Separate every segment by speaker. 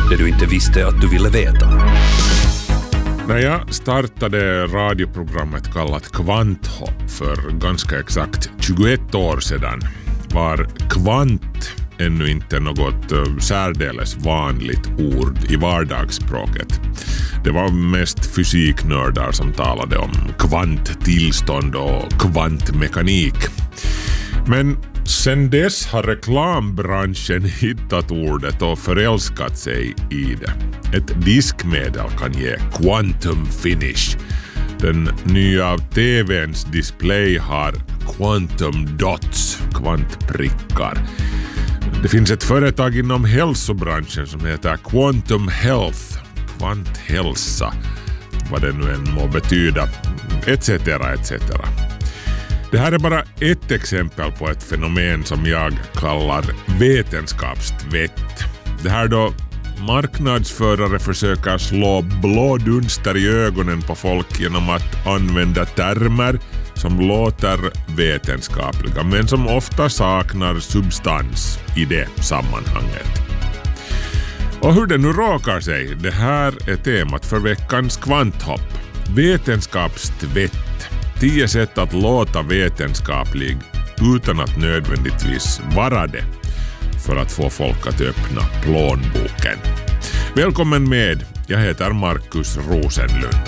Speaker 1: Det du inte visste att du ville veta.
Speaker 2: När jag startade radioprogrammet kallat Kvanthopp för ganska exakt 21 år sedan var kvant ännu inte något särdeles vanligt ord i vardagsspråket. Det var mest fysiknördar som talade om kvanttillstånd och kvantmekanik. Men sen dess har reklambranschen hittat ordet och förälskat sig i det. Ett diskmedel kan ge quantum finish. Den nya TV:ns display har quantum dots, kvantprickar. Det finns ett företag inom hälsobranschen som heter Quantum Health, kvanthälsa, vad det nu än må betyda, etc. etc. Det här är bara ett exempel på ett fenomen som jag kallar vetenskapstvett. Det här då marknadsförare försöker slå blå dunster i ögonen på folk genom att använda termer som låter vetenskapliga men som ofta saknar substans i det sammanhanget. Och hur det nu råkar sig, det här är temat för veckans kvanthopp. Vetenskapstvett. 10 sätt att låta vetenskaplig utan att nödvändigtvis vara det, för att få folk att öppna plånboken. Välkommen med, jag heter Markus Rosenlund.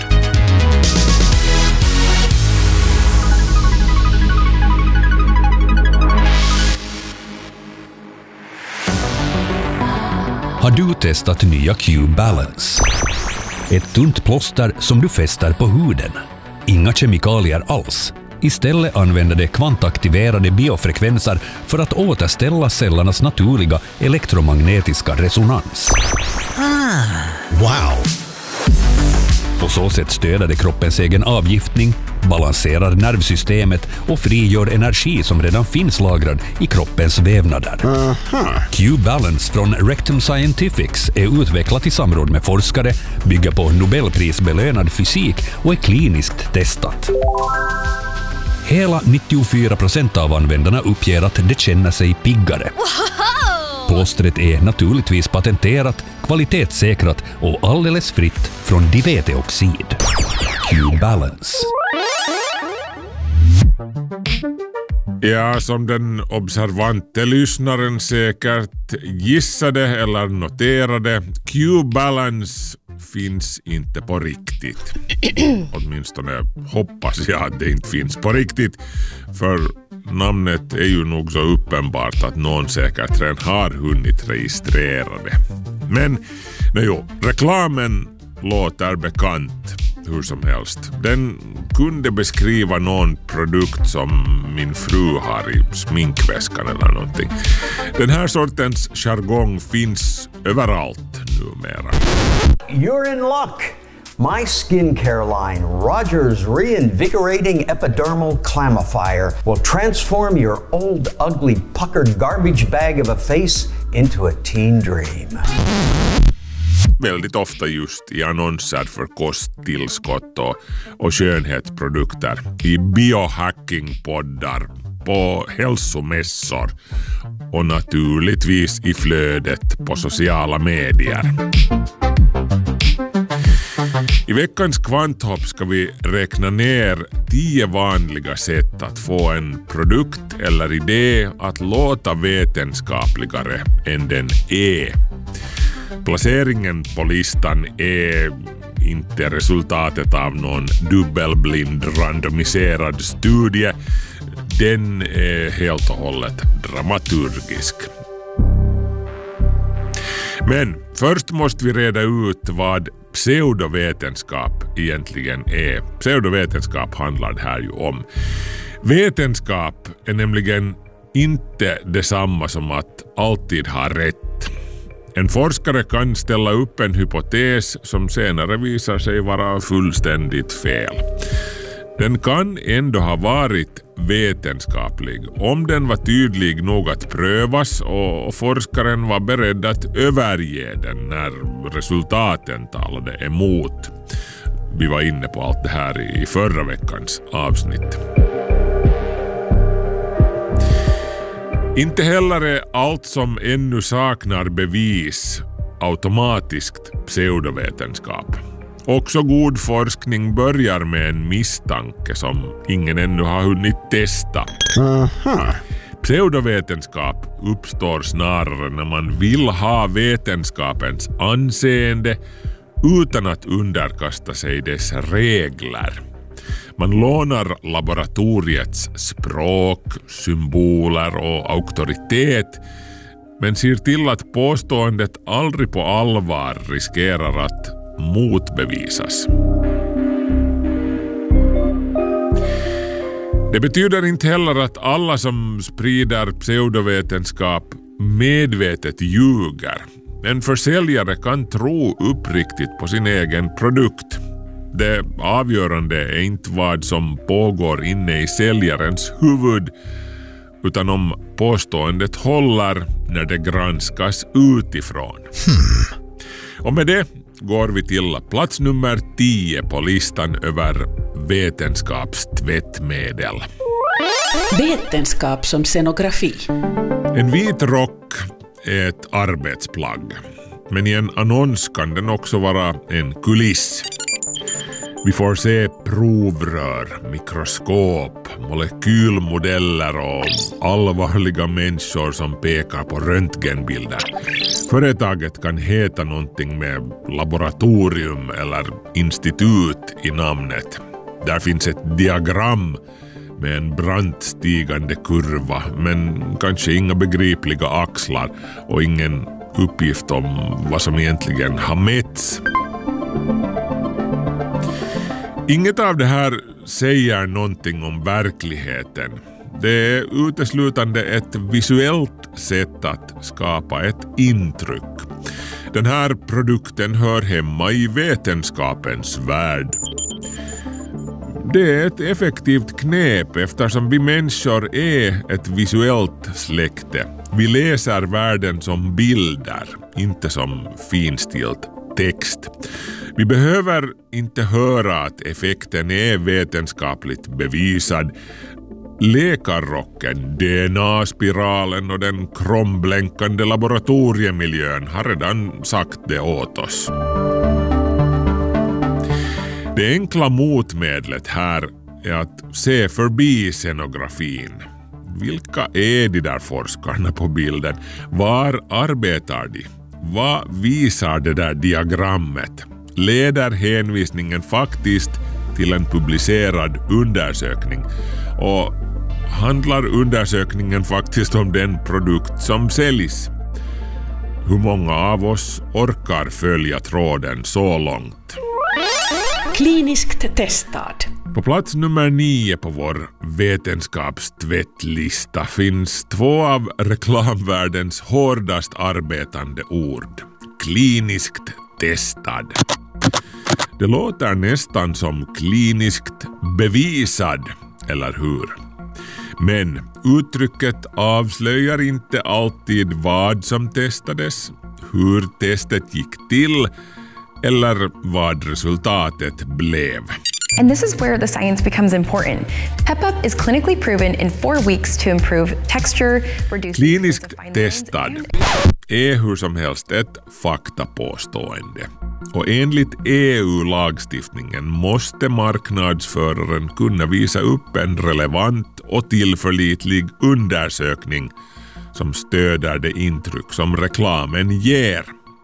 Speaker 1: Har du testat nya Q-Balance? Ett tunt plåster som du fäster på huden. Inga kemikalier alls. Istället använder det kvantaktiverade biofrekvenser för att återställa cellernas naturliga elektromagnetiska resonans.
Speaker 3: Wow!
Speaker 1: På så sätt stöder det kroppens egen avgiftning, balanserar nervsystemet och frigör energi som redan finns lagrad i kroppens vävnader. Q-Balance från Rectum Scientifics är utvecklat i samråd med forskare, bygger på Nobelprisbelönad fysik och är kliniskt testat. Hela 94% av användarna uppger att de känner sig piggare. Plåstret är naturligtvis patenterat, kvalitetssäkrat och alldeles fritt från diveteoxid. Q-Balance.
Speaker 2: Ja, som den observante lyssnaren säkert gissade eller noterade, Q-Balance finns inte på riktigt. Åtminstone hoppas jag att det inte finns på riktigt, för namnet är ju nog så uppenbart att någon säkert redan har hunnit registrera det. Men reklamen låter bekant hur som helst. Den kunde beskriva någon produkt som min fru har i sminkväskan eller någonting. Den här sortens jargong finns överallt numera.
Speaker 3: You're in luck. My skincare line, Rogers Reinvigorating Epidermal Clamifier, will transform your old, ugly, puckered garbage bag of a face into a teen dream.
Speaker 2: Väldigt ofta just i annonser för kosttillskott och skönhetsprodukter, i biohackingpoddar, på hälsomässor och naturligtvis i flödet på sociala medier. I veckans kvanthopp ska vi räkna ner 10 vanliga sätt att få en produkt eller idé att låta vetenskapligare än den är. Placeringen på listan är inte resultatet av någon dubbelblind randomiserad studie. Den är helt och hållet dramaturgisk. Men först måste vi reda ut vad pseudovetenskap egentligen är. Pseudovetenskap handlar det här ju om. Vetenskap är nämligen inte detsamma som att alltid ha rätt. En forskare kan ställa upp en hypotes som senare visar sig vara fullständigt fel. Den kan ändå ha varit vetenskaplig om den var tydlig nog att prövas och forskaren var beredd att överge den när resultaten talade emot. Vi var inne på allt det här i förra veckans avsnitt. Inte heller är allt som ännu saknar bevis automatiskt pseudovetenskap. Också god forskning börjar med en misstanke som ingen ännu har hunnit testa. Pseudovetenskap uppstår snarare när man vill ha vetenskapens anseende utan att underkasta sig dess regler. Man lånar laboratoriets språk, symboler och auktoritet, men ser till att påståendet aldrig på allvar riskerar att motbevisas. Det betyder inte heller att alla som sprider pseudovetenskap medvetet ljuger. En försäljare kan tro uppriktigt på sin egen produkt. Det avgörande är inte vad som pågår inne i säljarens huvud, utan om påståendet håller när det granskas utifrån. Och med det går vi till plats nummer 10 på listan över vetenskapstvättmedel.
Speaker 4: Vetenskap som scenografi.
Speaker 2: En vit rock är ett arbetsplagg, men i en annons kan den också vara en kuliss. Vi får se provrör, mikroskop, molekylmodeller och allvarliga människor som pekar på röntgenbilder. Företaget kan heta någonting med laboratorium eller institut i namnet. Där finns ett diagram med en brant stigande kurva, men kanske inga begripliga axlar och ingen uppgift om vad som egentligen har mätts. Inget av det här säger någonting om verkligheten. Det är uteslutande ett visuellt sätt att skapa ett intryck. Den här produkten hör hemma i vetenskapens värld. Det är ett effektivt knep eftersom vi människor är ett visuellt släkte. Vi läser världen som bilder, inte som finstilt text. Vi behöver inte höra att effekten är vetenskapligt bevisad. Läkarrocken, DNA-spiralen och den kromblänkande laboratoriemiljön har redan sagt det åt oss. Det enkla motmedlet här är att se förbi scenografin. Vilka är de där forskarna på bilden? Var arbetar de? Vad visar det där diagrammet? Leder hänvisningen faktiskt till en publicerad undersökning? Och handlar undersökningen faktiskt om den produkt som säljs? Hur många av oss orkar följa tråden så långt?
Speaker 4: Kliniskt testad.
Speaker 2: På plats nummer 9 på vår vetenskapstvättlista finns 2 av reklamvärldens hårdast arbetande ord. Kliniskt testad. Det låter nästan som kliniskt bevisad, eller hur? Men uttrycket avslöjar inte alltid vad som testades, hur testet gick till eller vad resultatet blev.
Speaker 5: And this is where the science becomes important. PepUp is clinically proven in 4 weeks to improve texture, reduce...
Speaker 2: Kliniskt testad är hur som helst ett faktapåstående. Och enligt EU-lagstiftningen måste marknadsföraren kunna visa upp en relevant och tillförlitlig undersökning som stöder det intryck som reklamen ger.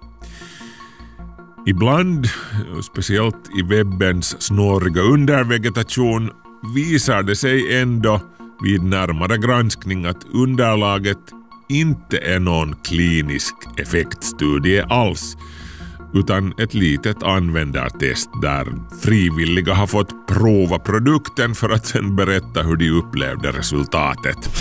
Speaker 2: Ibland, speciellt i webbens snåriga undervegetation, visar det sig ändå vid närmare granskning att underlaget inte är någon klinisk effektstudie alls, utan ett litet användartest där frivilliga har fått prova produkten för att sen berätta hur de upplevde resultatet.